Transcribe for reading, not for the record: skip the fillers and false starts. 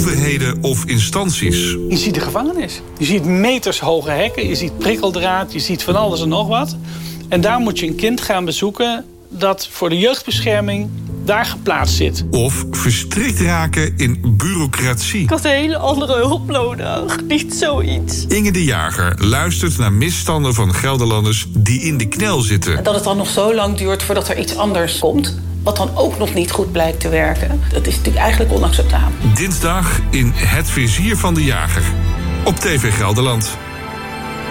overheden of instanties. Je ziet de gevangenis. Je ziet metershoge hekken, je ziet prikkeldraad, je ziet van alles en nog wat. En daar moet je een kind gaan bezoeken dat voor de jeugdbescherming daar geplaatst zit. Of verstrikt raken in bureaucratie. Ik had een hele andere hulp nodig, niet zoiets. Inge de Jager luistert naar misstanden van Gelderlanders die in de knel zitten. En dat het dan nog zo lang duurt voordat er iets anders komt, wat dan ook nog niet goed blijkt te werken, dat is natuurlijk eigenlijk onacceptabel. Dinsdag in Het Vizier van de Jager. Op TV Gelderland.